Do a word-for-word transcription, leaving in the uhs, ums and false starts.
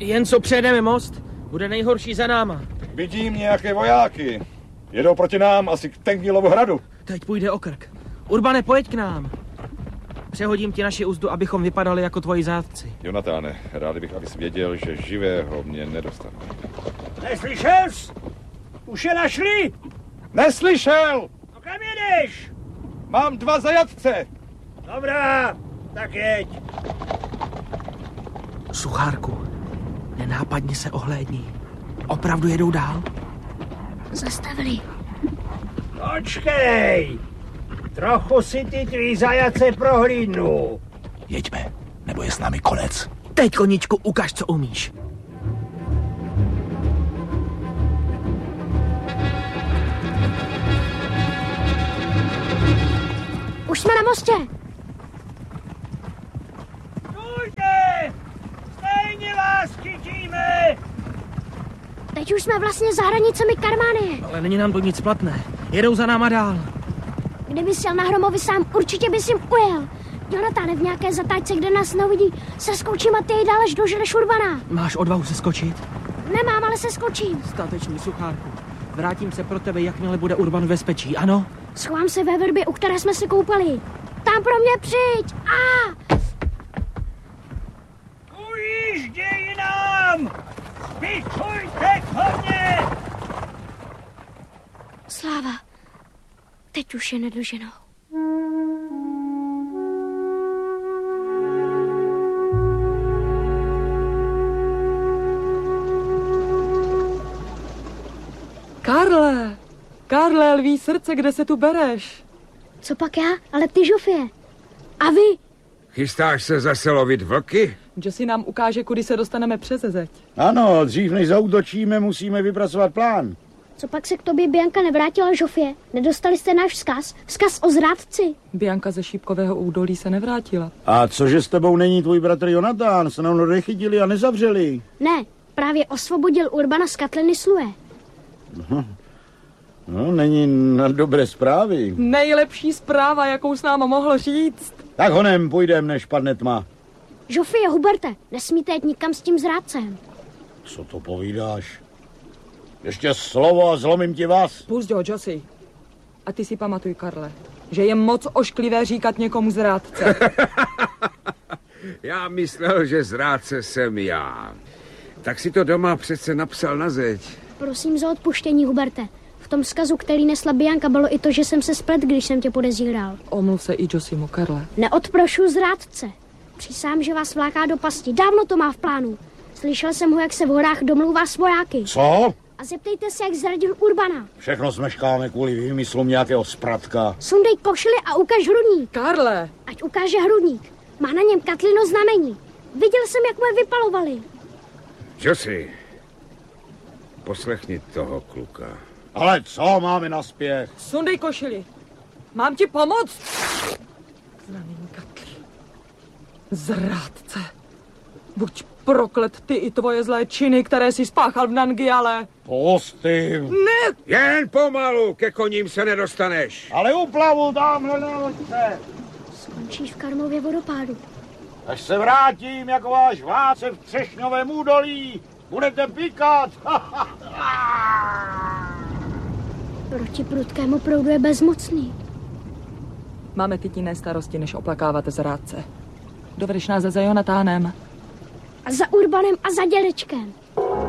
Jen co přejedeme most, bude nejhorší za náma. Vidím nějaké vojáky. Jedou proti nám asi k Tengilovu hradu. Teď půjde o krk. Urbane, pojď k nám. Přehodím ti naši uzdu, abychom vypadali jako tvoji zátci. Jonatáne, rád bych, abys věděl, že živého mě nedostane. Neslyšel jsi? Už je našli? Neslyšel! No kam jedeš? Mám dva zajatce. Dobrá, tak jeď. Suchárku, nenápadně se ohlédni. Opravdu jedou dál? Zastavili. Počkej. Trochu si ty tvý zajace prohlídnu. Jeďme, nebo je s námi konec. Teď, koničku, ukaž, co umíš. Už jsme na mostě. Stůjte! Stejně vás chytíme! Teď už jsme vlastně za hranicemi Karmánie. Ale není nám to nic platné. Jedou za náma dál. Kdyby jsi jel na Hromovi sám, určitě bys jim ujel. Jonatáne, v nějaké zatáčce, kde nás neuvidí, se skočím a ty jej dál, až doženeš Urbana. Máš odvahu se skočit? Nemám, ale se skočím. Statečný, Suchárku. Vrátím se pro tebe, jakmile bude Urban v bezpečí, ano? Schovám se ve vrbě, u které jsme se koupali. Tam pro mě přijď! A! Ujížděj nám! Pichujte koně! Sláva, teď už je nedoženou. Karle! Karle, lví srdce, kde se tu bereš? Co pak já? Ale ty, Žofie. A vy? Chystáš se zase lovit vlky? Josi nám ukáže, kudy se dostaneme přes zeď. Ano, dřív než zaútočíme, musíme vypracovat plán. Co pak se k tobě Bianka nevrátila, Žofie? Nedostali jste náš vzkaz? Vzkaz o zrádci? Bianka ze Šípkového údolí se nevrátila. A cože s tebou není tvůj bratr Jonatán? Se nám nechytili a nezavřeli. Ne, právě osvobodil Urbana z Katliny Sluje. No, no není na dobré zprávy. Nejlepší zpráva, jakou s nám mohl říct. Tak honem, půjdem, než padne tma. Žofie, Huberte, nesmíte jít nikam s tím zrádcem. Co to povídáš? Ještě slovo a zlomím ti vás. Pusť ho, Josi. A ty si pamatuj, Karle, že je moc ošklivé říkat někomu zrádce. Já myslel, že zrádce jsem já. Tak si to doma přece napsal na zeď. Prosím za odpuštění, Huberte. V tom vzkazu, který nesla Bianka, bylo i to, že jsem se splet, když jsem tě podezíral. Omluv se i Josimu, Karle. Neodprošu zrádce. Přísám, že vás vláká do pasti. Dávno to má v plánu. Slyšel jsem ho, jak se v horách domlouvá s vojáky. Co? A zeptejte se, jak zradil Urbana. Všechno smeškáme kvůli výmyslům nějakého spratka. Sundej košili a ukaž hrudník. Karle! Ať ukáže hrudník. Má na něm Katlino znamení. Viděl jsem, jak mu je vypalovali. Josi, poslechni toho kluka. Ale co máme na spěch? Sundej košili. Mám ti pomoct? Znamení Katly. Zrádce. Buď proklet ty i tvoje zlé činy, které si spáchal v Nangiale. Pusty. Ne! Jen pomalu, ke koním se nedostaneš. Ale uplavu tamhle na loďce. Skončíš v Karmově vodopádu. Až se vrátím jako váš vládce v Třešňovém údolí, budete píkat. Proti prudkému proudu je bezmocný. Máme teď jiné starosti, než oplakávat zrádce. Dovedeš nás za Jonatánem. A za Urbanem a za dědečkem.